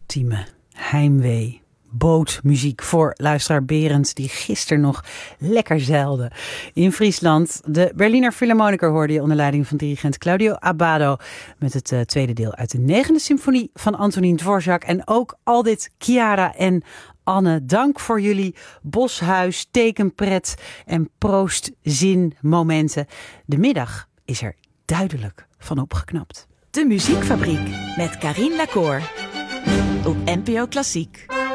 ultieme heimwee. Bootmuziek voor luisteraar Berends, die gisteren nog lekker zeilde in Friesland. De Berliner Philharmoniker hoorde je onder leiding van dirigent Claudio Abbado met het tweede deel uit de 9e symfonie van Antonin Dvorak. En ook Aldit, Chiara en Anne, dank voor jullie boshuis, tekenpret en proostzinmomenten. De middag is er duidelijk van opgeknapt. De Muziekfabriek met Carien Lacour op NPO Klassiek.